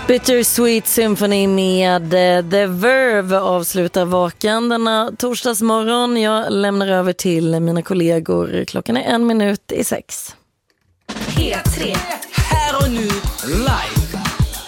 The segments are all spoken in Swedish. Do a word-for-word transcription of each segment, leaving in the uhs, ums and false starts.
Bittersweet Symphony med The Verve avslutar Vaken denna torsdagsmorgon. Jag lämnar över till mina kollegor. Klockan är en minut i sex. P tre. Här och nu live.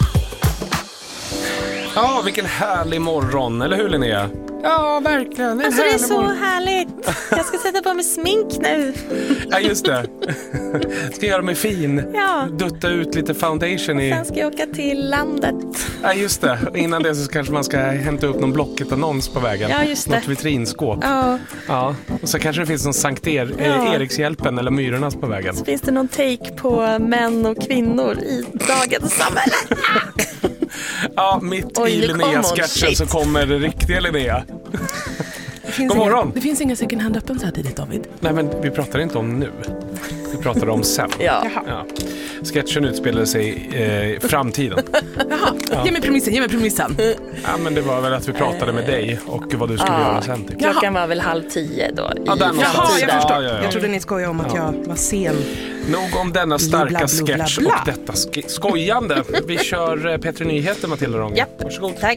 Ja, vilken härlig morgon, eller hur Linnea? Ja, verkligen. Alltså det är så morgon. Härligt. Jag ska sätta på mig smink nu. Ja, just det. Ska göra mig fin. Ja. Dutta ut lite foundation i... Sen ska jag åka till landet. Ja, just det. Innan det så kanske man ska hämta upp någon Blocket-annons på vägen. Ja, just det. Något vitrinskåp. Ja. Ja. Och så kanske det finns någon Sankt er- ja. Erikshjälpen eller Myrornas på vägen. Så finns det någon take på män och kvinnor i dagens samhälle. Ja, mitt Oj, i Linnea-sketchen så kommer det riktiga Linnea. God morgon. Inga, det finns inga second hand öppen så här tidigt, David. Nej, men vi pratar inte om nu. Vi pratar om sen. Ja. Ja. Sketchen utspelade sig i eh, framtiden. Jaha, ja. Ge mig premissen, ge mig premissen. Ja, men det var väl att vi pratade med dig och vad du skulle ja. göra sen. Typ. Klockan var väl halv tio då. Ja, den Jaha, jag förstår. Ja, ja, ja. Jag trodde ni skojade om att jag var sen. Nog om denna starka bla, bla, sketch bla, bla. och detta sk- skojande. Vi kör eh, P tre Nyheter, Matilda Ronge. Ja, varsågod. Tack.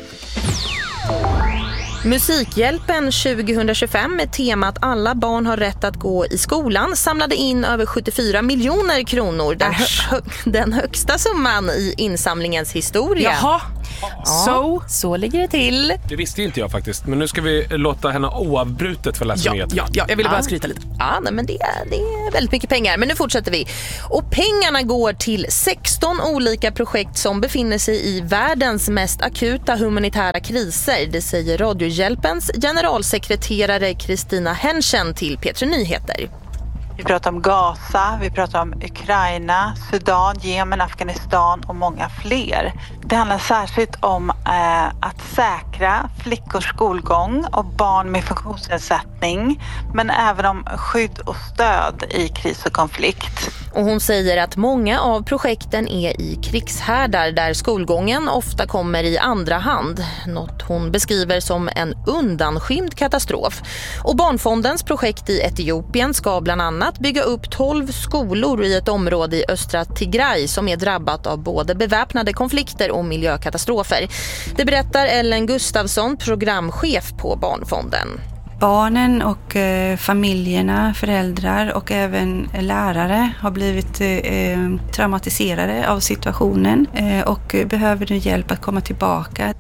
Musikhjälpen tjugohundratjugofem med temat alla barn har rätt att gå i skolan samlade in över sjuttiofyra miljoner kronor. Den, hö- den högsta summan i insamlingens historia. Jaha, ja, så så ligger det till. Det visste inte jag faktiskt. Men nu ska vi låta henne oavbrutet få läsa ja, nyheter. ja, ja, jag ville bara Ja. skryta lite. Ja, nej, men det är, det är väldigt mycket pengar. Men nu fortsätter vi. Och pengarna går till sexton olika projekt som befinner sig i världens mest akuta humanitära kriser. Det säger Radiohjälpens generalsekreterare Kristina Henschen till P tre Nyheter. Vi pratar om Gaza, vi pratar om Ukraina, Sudan, Jemen, Afghanistan och många fler. Det handlar särskilt om eh, att säkra flickors skolgång och barn med funktionsnedsättning, men även om skydd och stöd i kris och konflikt. Och hon säger att många av projekten är i krigshärdar där skolgången ofta kommer i andra hand. Något hon beskriver som en undanskymd katastrof. Och Barnfondens projekt i Etiopien ska bland annat bygga upp tolv skolor i ett område i östra Tigray som är drabbat av både beväpnade konflikter och miljökatastrofer. Det berättar Ellen Gustafsson, programchef på Barnfonden. Barnen och eh, familjerna, föräldrar och även lärare har blivit eh, traumatiserade av situationen eh, och behöver nu hjälp att komma tillbaka.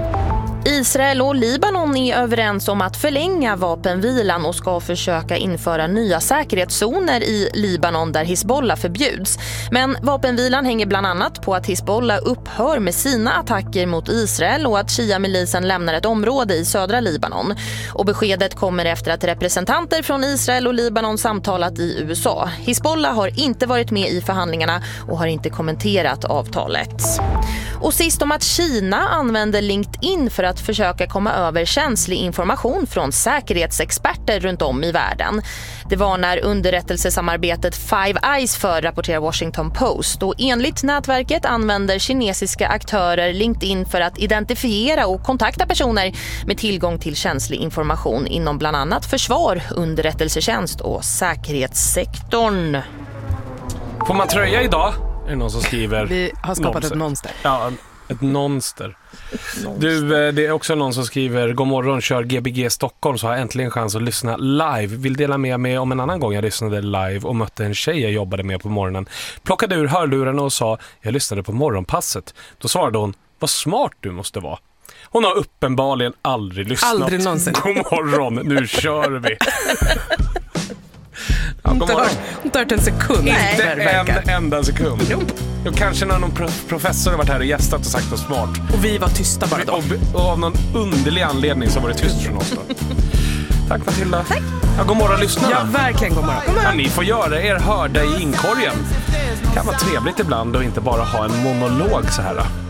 Israel och Libanon är överens om att förlänga vapenvilan och ska försöka införa nya säkerhetszoner i Libanon där Hizbollah förbjuds. Men vapenvilan hänger bland annat på att Hizbollah upphör med sina attacker mot Israel och att Shia-milisen lämnar ett område i södra Libanon. Och beskedet kommer efter att representanter från Israel och Libanon samtalat i U S A. Hizbollah har inte varit med i förhandlingarna och har inte kommenterat avtalet. Och sist om att Kina använder LinkedIn för att försöka komma över känslig information från säkerhetsexperter runt om i världen. Det var när underrättelsesamarbetet Five Eyes för, rapporterar Washington Post. Och enligt nätverket använder kinesiska aktörer LinkedIn för att identifiera och kontakta personer med tillgång till känslig information inom bland annat försvar, underrättelsetjänst och säkerhetssektorn. Får man tröja idag? Är det någon som skriver? Vi har skapat monster. ett monster. Ja, ett nonster. Du, det är också någon som skriver: god morgon, kör G B G Stockholm så har jag äntligen chans att lyssna live. Vill dela med mig om en annan gång jag lyssnade live och mötte en tjej jag jobbade med på morgonen. Plockade ur hörlurarna och sa: jag lyssnade på morgonpasset. Då svarade hon: vad smart du måste vara. Hon har uppenbarligen aldrig lyssnat. Aldrig någonsin. God morgon, nu kör vi. Ja, Hon tar inte hört en sekund. Inte Nej, en enda sekund. Jo. Jo, kanske när någon pro- professor har varit här och gästat och sagt något smart. Och vi var tysta bara då. Och, och av någon underlig anledning så var det tyst från oss då. Tack Matilda. Tack. Ja, god morgon lyssnarna. Ja, verkligen god morgon. God morgon. Ja, ni får göra er hörda i inkorgen. Det kan vara trevligt ibland och inte bara ha en monolog så här.